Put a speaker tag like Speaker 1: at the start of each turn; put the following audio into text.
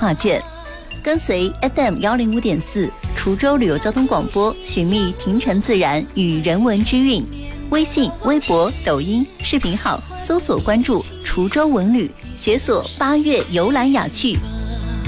Speaker 1: 画卷。跟随 FM105.4 滁州旅游交通广播，寻觅亭城自然与人文之韵。微信、微博、抖音、视频号搜索关注滁州文旅，解锁8月游览雅趣，